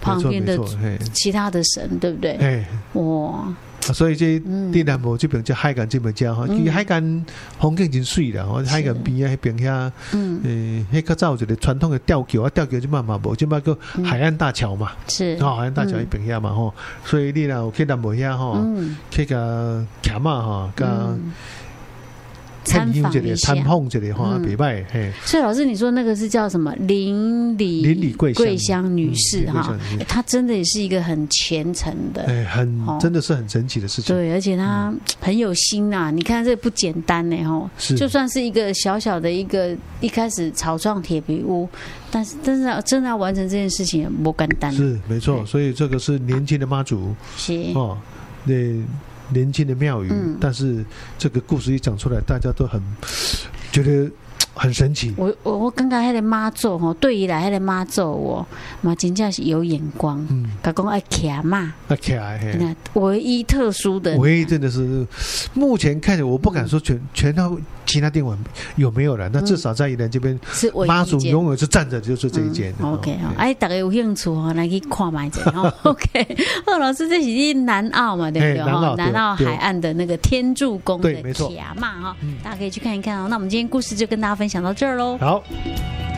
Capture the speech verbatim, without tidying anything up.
旁边的其他的神，对不对？ 哎， 哇！ 所以这滇南无这边叫海岸这边叫哈，其实海岸风景真水啦，吼，海岸边啊，迄边遐，嗯，诶，迄较早有一个传统的吊桥啊，吊桥即摆嘛无，即摆叫海岸大桥嘛， 是， 哦，海岸大桥迄边遐嘛吼，所以你若有去南无遐吼，去个骑马吼，甲。 参访一下， 参访这里哈，别拜嘿。 所以老师，你说那个是叫什么？邻里邻里桂桂香女士哈， 嗯她真的也是一个很虔诚的， 哎，很、哦、真的是很神奇的事情。 对，而且她很有心呐、啊嗯，你看这不简单呢哈。就算是一个小小的一个一开始草创铁皮屋，但是但是真的要完成这件事情不简单。 是没错，所以这个是年轻的妈祖是哦，那。年轻的庙宇、嗯，但是这个故事一讲出来，大家都很觉得很神奇。 我我我刚刚那个妈祖吼，对于来那个妈祖哦，嘛真正是有眼光。嗯，他讲爱骑马， 爱骑嘿， 唯一特殊的， 唯一真的是目前看着，我不敢说全、嗯、全套其他店馆有没有了，那至少在宜兰这边， 是妈祖永远是站着就是这一间。 嗯、OK 哈，哎，大家有兴趣哈，来去看买者哈。OK， 哦，老师这是南澳嘛，对不对？哈，南澳海岸的那个天柱宫的骑马哈，大家可以去看一看哦。那我们今天故事就跟大家分享到这儿喽。 好。